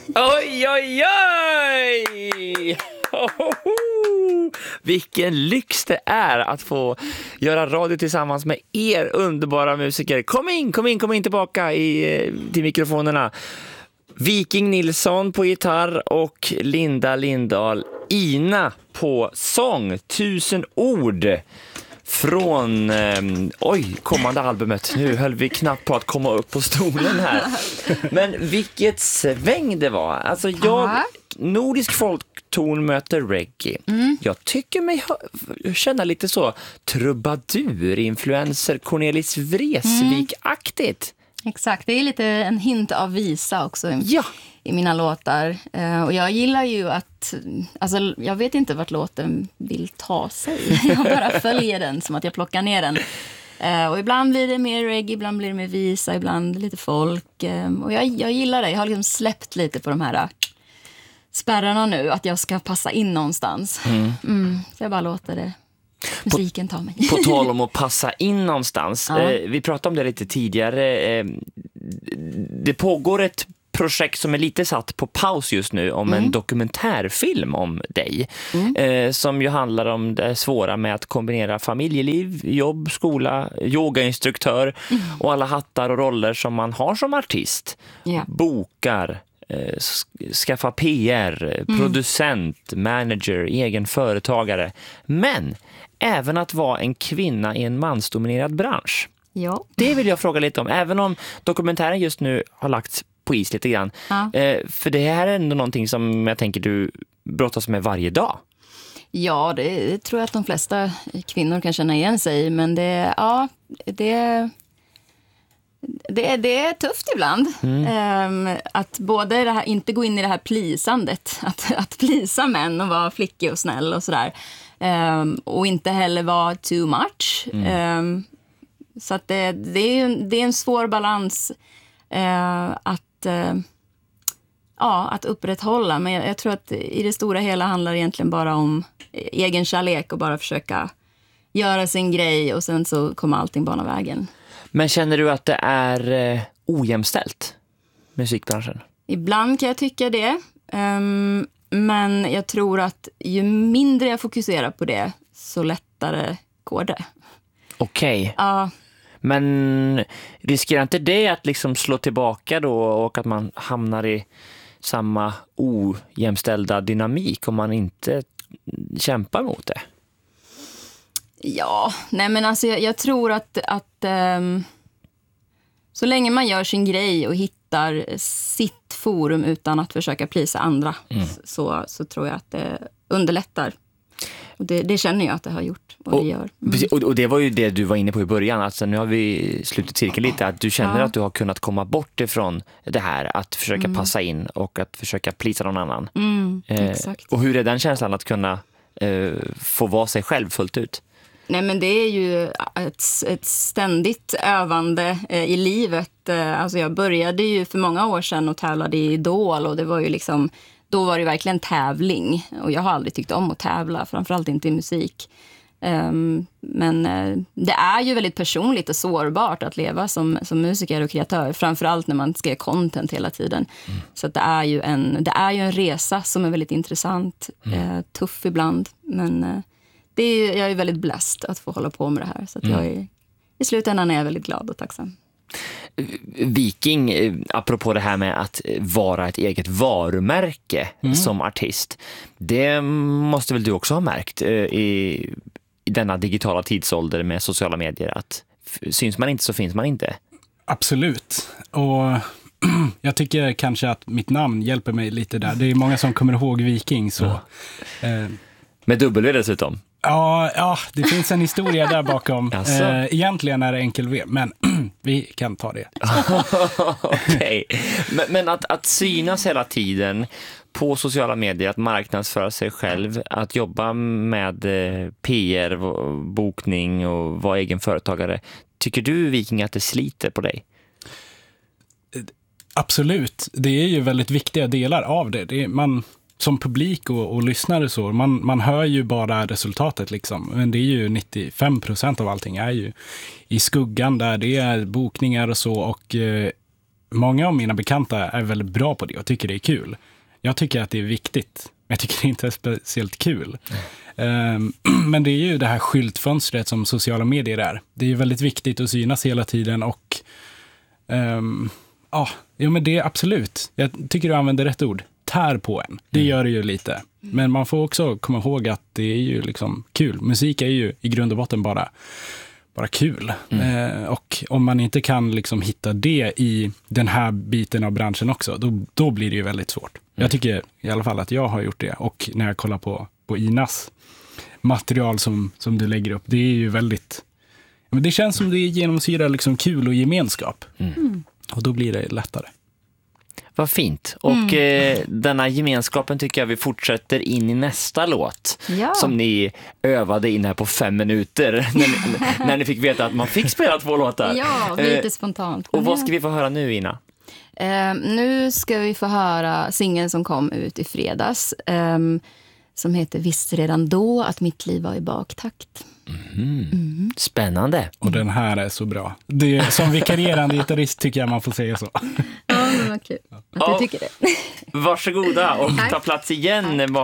Oj, oj, oj! Vilken lyx det är att få göra radio tillsammans med er underbara musiker. Kom in tillbaka till mikrofonerna. Viking Nilsson på gitarr och Linda Lindahl Ina på sång. 1000 ord från kommande albumet. Nu höll vi knappt på att komma upp på stolen här. Men vilket sväng det var. Alltså nordisk folkton möter reggae. Jag tycker mig känna lite så trubadur-influencer Cornelis Vreeswijk-aktigt. Exakt, det är lite en hint av visa också i mina låtar. Och jag gillar ju att, alltså jag vet inte vart låten vill ta sig. Jag bara följer den som att jag plockar ner den. Och ibland blir det mer reggae, ibland blir det mer visa, ibland lite folk. Och jag gillar det, jag har liksom släppt lite på de här spärrarna nu, att jag ska passa in någonstans. Så jag bara låter det. Musiken tar mig. På tal om att passa in någonstans. Vi pratade om det lite tidigare. Det pågår ett projekt som är lite satt på paus just nu om en dokumentärfilm om dig. Som ju handlar om det svåra med att kombinera familjeliv, jobb, skola, yogainstruktör och alla hattar och roller som man har som artist. Bokar, skaffa PR, producent, manager, egen företagare. Men även att vara en kvinna i en mansdominerad bransch. Ja. Det vill jag fråga lite om. Även om dokumentären just nu har lagts på is lite grann. För det här är ändå någonting som jag tänker du brottas med varje dag. Ja, det tror jag att de flesta kvinnor kan känna igen sig. Men det är tufft ibland. Att både det här, inte gå in i det här plisandet. Att plisa män och vara flickig och snäll och sådär. Och inte heller vara too much. Så att det är en svår balans att upprätthålla. Men jag tror att i det stora hela handlar egentligen bara om egen kärlek och bara försöka göra sin grej och sen så kommer allting bana vägen. Men känner du att det är ojämställt, musikbranschen? Ibland kan jag tycka det. Men jag tror att ju mindre jag fokuserar på det, så lättare går det. Okej. Ja. Men riskerar inte det att liksom slå tillbaka då och att man hamnar i samma ojämställda dynamik om man inte kämpar mot det? Ja, nej men alltså jag tror att så länge man gör sin grej och hittar sitt forum utan att försöka plisa andra så tror jag att det underlättar. Och det känner jag att det har gjort och det gör. Och det var ju det du var inne på i början. Alltså, nu har vi slutat cirkeln lite. Att du känner att du har kunnat komma bort ifrån det här. Att försöka passa in och att försöka plisa någon annan. Exakt. Och hur är den känslan att kunna få vara sig själv fullt ut? Nej, men det är ju ett ständigt övande i livet. Alltså jag började ju för många år sedan och tävlade i Idol och det var ju liksom, då var det verkligen tävling. Och jag har aldrig tyckt om att tävla, framförallt inte i musik. Men det är ju väldigt personligt och sårbart att leva som musiker och kreatör. Framförallt när man ska göra content hela tiden. Så att det är ju en resa som är väldigt intressant. Tuff ibland, men jag är väldigt blessed att få hålla på med det här. Så att i slutändan är jag väldigt glad och tacksam. Viking, apropå det här med att vara ett eget varumärke som artist. Det måste väl du också ha märkt i denna digitala tidsålder med sociala medier, att syns man inte så finns man inte. Absolut. Och jag tycker kanske att mitt namn hjälper mig lite där. Det är många som kommer ihåg Viking så. Med W dessutom. Ja, det finns en historia där bakom. Egentligen är det enkel V, men vi kan ta det. Okej. Men att synas hela tiden på sociala medier, att marknadsföra sig själv, att jobba med PR, bokning och vara egen företagare. Tycker du, Viking, att det sliter på dig? Absolut. Det är ju väldigt viktiga delar av det. Man som publik och lyssnare så, man hör ju bara resultatet liksom. Men det är ju 95% av allting är ju i skuggan där det är bokningar och så, och många av mina bekanta är väldigt bra på det och tycker det är kul. Jag tycker att det är viktigt, men jag tycker det inte är speciellt kul. Men det är ju det här skyltfönstret som sociala medier är. Det är ju väldigt viktigt att synas hela tiden och ja, men det är absolut. Jag tycker du använder rätt ord. Tär på en. Det gör det ju lite. Men man får också komma ihåg att det är ju liksom kul. Musik är ju i grund och botten bara kul. Och om man inte kan liksom hitta det i den här biten av branschen också, då blir det ju väldigt svårt. Jag tycker i alla fall att jag har gjort det. Och när jag kollar på Inas material som du lägger upp, det är ju väldigt... Men det känns som det genomsyrar liksom kul och gemenskap. Och då blir det lättare. Vad fint. Och denna gemenskapen tycker jag vi fortsätter in i nästa låt. Ja. Som ni övade in här på 5 minuter. när ni fick veta att man fick spela 2 låtar. Ja, lite spontant. Och vad ska vi få höra nu, Ina? Nu ska vi få höra singeln som kom ut i fredags. Som heter Visst redan då att mitt liv var i baktakt. Spännande. Och den här är så bra. Det, som vikarierande gitarrist tycker jag man får säga så. Ja, men vad kul att du tycker det. Varsågoda och ta plats igen